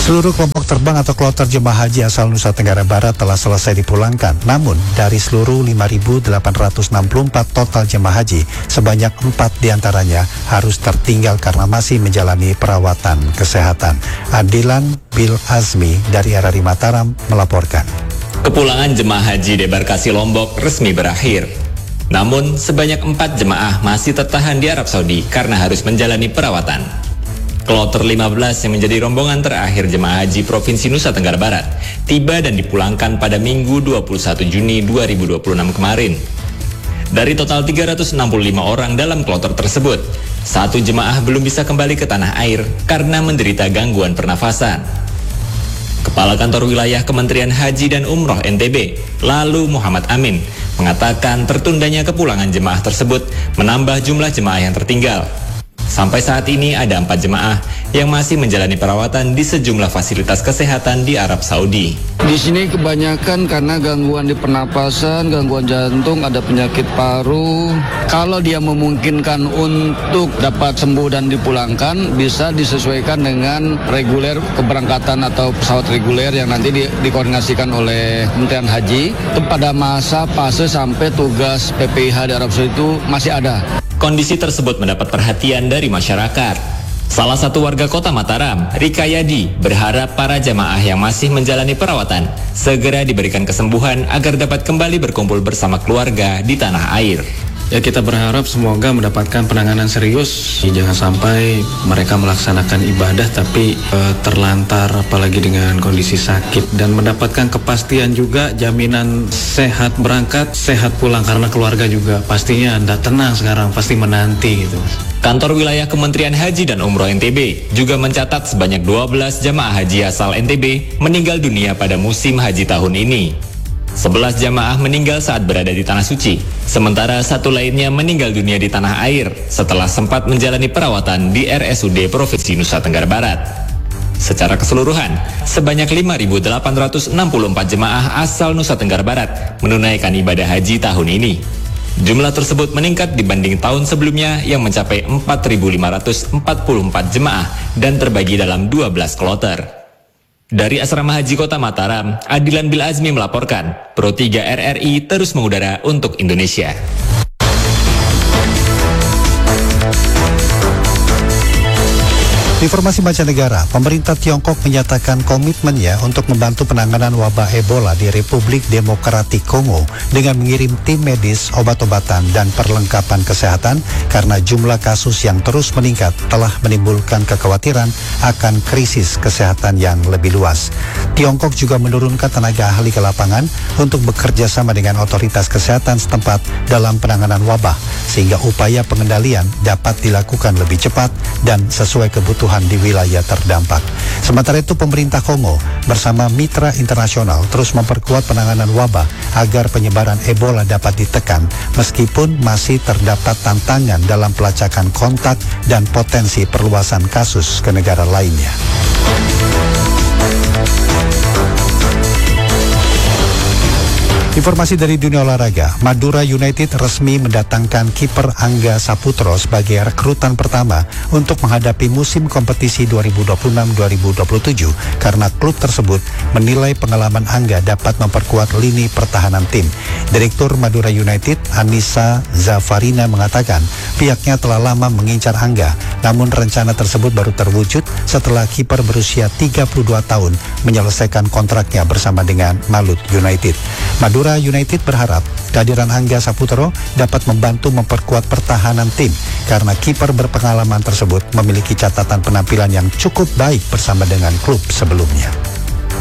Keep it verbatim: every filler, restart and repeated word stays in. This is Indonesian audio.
Seluruh kelompok terbang atau kloter jemaah haji asal Nusa Tenggara Barat telah selesai dipulangkan. Namun, dari seluruh lima ribu delapan ratus enam puluh empat total jemaah haji, sebanyak empat diantaranya harus tertinggal karena masih menjalani perawatan kesehatan. Adilan Bil Azmi dari R R I Mataram melaporkan. Kepulangan jemaah haji debarkasi Lombok resmi berakhir. Namun, sebanyak empat jemaah masih tertahan di Arab Saudi karena harus menjalani perawatan. Kloter lima belas yang menjadi rombongan terakhir jemaah haji Provinsi Nusa Tenggara Barat tiba dan dipulangkan pada Minggu dua puluh satu Juni dua ribu dua puluh enam kemarin. Dari total tiga ratus enam puluh lima orang dalam kloter tersebut, satu jemaah belum bisa kembali ke tanah air karena menderita gangguan pernafasan. Kepala Kantor Wilayah Kementerian Haji dan Umroh N T B, lalu Muhammad Amin, mengatakan tertundanya kepulangan jemaah tersebut menambah jumlah jemaah yang tertinggal. Sampai saat ini ada empat jemaah yang masih menjalani perawatan di sejumlah fasilitas kesehatan di Arab Saudi. Di sini kebanyakan karena gangguan di pernapasan, gangguan jantung, ada penyakit paru. Kalau dia memungkinkan untuk dapat sembuh dan dipulangkan, bisa disesuaikan dengan reguler keberangkatan atau pesawat reguler yang nanti di, dikoordinasikan oleh Kementerian Haji. Itu pada masa fase sampai tugas P P I H di Arab Saudi itu masih ada. Kondisi tersebut mendapat perhatian dari masyarakat. Salah satu warga kota Mataram, Rika Yadi, berharap para jemaah yang masih menjalani perawatan segera diberikan kesembuhan agar dapat kembali berkumpul bersama keluarga di tanah air. Ya, kita berharap semoga mendapatkan penanganan serius. Jangan sampai mereka melaksanakan ibadah tapi e, terlantar apalagi dengan kondisi sakit, dan mendapatkan kepastian juga jaminan sehat berangkat, sehat pulang, karena keluarga juga pastinya anda tenang sekarang, pasti menanti gitu. Kantor Wilayah Kementerian Haji dan Umroh N T B juga mencatat sebanyak dua belas jemaah haji asal N T B meninggal dunia pada musim haji tahun ini. sebelas jamaah meninggal saat berada di Tanah Suci, sementara satu lainnya meninggal dunia di tanah air setelah sempat menjalani perawatan di R S U D Provinsi Nusa Tenggara Barat. Secara keseluruhan, sebanyak lima ribu delapan ratus enam puluh empat jemaah asal Nusa Tenggara Barat menunaikan ibadah haji tahun ini. Jumlah tersebut meningkat dibanding tahun sebelumnya yang mencapai empat ribu lima ratus empat puluh empat jemaah dan terbagi dalam dua belas kloter. Dari Asrama Haji Kota Mataram, Adilan Bil Azmi melaporkan, Pro tiga R R I terus mengudara untuk Indonesia. Informasi mancanegara, pemerintah Tiongkok menyatakan komitmennya untuk membantu penanganan wabah Ebola di Republik Demokratik Kongo dengan mengirim tim medis, obat-obatan, dan perlengkapan kesehatan karena jumlah kasus yang terus meningkat telah menimbulkan kekhawatiran akan krisis kesehatan yang lebih luas. Tiongkok juga menurunkan tenaga ahli ke lapangan untuk bekerja sama dengan otoritas kesehatan setempat dalam penanganan wabah, sehingga upaya pengendalian dapat dilakukan lebih cepat dan sesuai kebutuhan di wilayah terdampak. Sementara itu, pemerintah Kongo bersama mitra internasional terus memperkuat penanganan wabah agar penyebaran Ebola dapat ditekan meskipun masih terdapat tantangan dalam pelacakan kontak dan potensi perluasan kasus ke negara lainnya. Informasi dari dunia olahraga, Madura United resmi mendatangkan kiper Angga Saputro sebagai rekrutan pertama untuk menghadapi musim kompetisi dua ribu dua puluh enam dua ribu dua puluh tujuh karena klub tersebut menilai pengalaman Angga dapat memperkuat lini pertahanan tim. Direktur Madura United, Anissa Zafarina, mengatakan pihaknya telah lama mengincar Angga, namun rencana tersebut baru terwujud setelah kiper berusia tiga puluh dua tahun menyelesaikan kontraknya bersama dengan Malut United. Madura United berharap kehadiran Angga Saputro dapat membantu memperkuat pertahanan tim karena kiper berpengalaman tersebut memiliki catatan penampilan yang cukup baik bersama dengan klub sebelumnya.